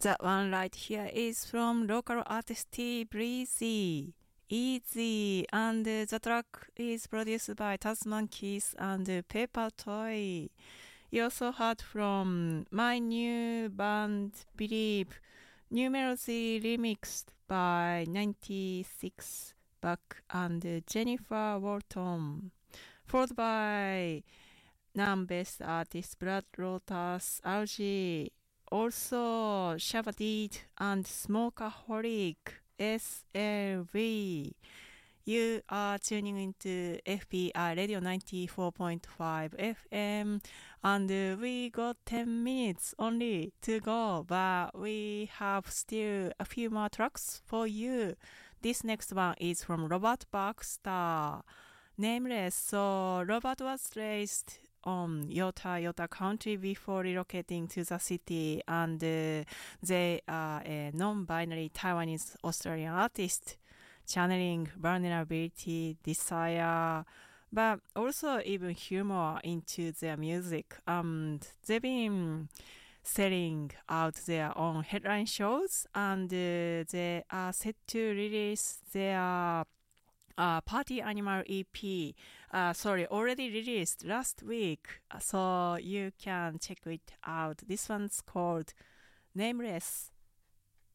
That one right here is from local artist T Breezy. Easy, and the track is produced by Tasman Keys and Paper Toy. You also heard from my new band Believe, New Melody remixed by 96 Buck and Jennifer Walton, followed by non-based artist Brad Lotus, RG, also Shabadid and Smokeaholic, SLV. You are tuning into FBI Radio 94.5 FM, and we got 10 minutes only to go, but we have still a few more tracks for you. This next one is from Robert Baxter, Nameless. So Robert was raised on Utah County before relocating to the city, and they are a non-binary Taiwanese Australian artist, channeling vulnerability, desire, but also even humor into their music. And they've been selling out their own headline shows, and they are set to release their Party Animal EP, already released last week, so you can check it out. This one's called Nameless.